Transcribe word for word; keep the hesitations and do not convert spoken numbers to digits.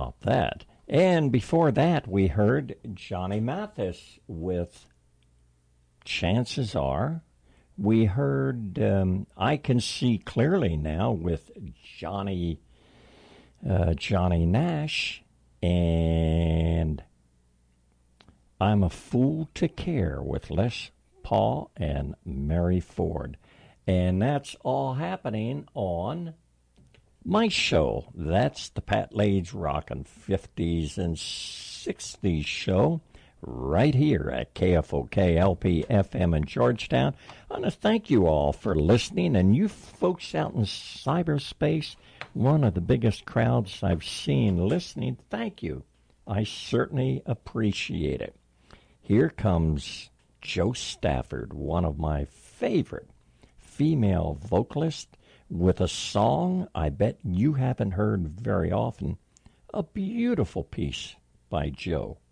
about that. And before that, we heard Johnny Mathis with Chances Are. We heard um, I Can See Clearly Now with Johnny uh, Johnny Nash, and I'm a Fool to Care with Les Paul and Mary Ford. And that's all happening on my show. That's the Pat Lage Rockin' fifties and sixties show right here at K F O K L P F M in Georgetown. I want to thank you all for listening, and you folks out in cyberspace, one of the biggest crowds I've seen listening, thank you. I certainly appreciate it. Here comes Jo Stafford, one of my favorite female vocalists, with a song I bet you haven't heard very often, a beautiful piece by Jo.